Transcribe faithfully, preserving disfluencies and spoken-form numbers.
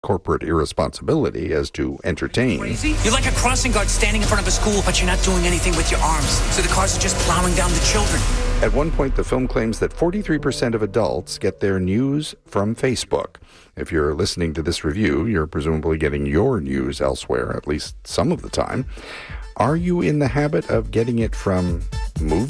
corporate irresponsibility as to entertain. Crazy? You're like a crossing guard standing in front of a school, but you're not doing anything with your arms. So the cars are just plowing down the children. At one point, the film claims that forty-three percent of adults get their news from Facebook. If you're listening to this review, you're presumably getting your news elsewhere, at least some of the time. Are you in the habit of getting it from movies?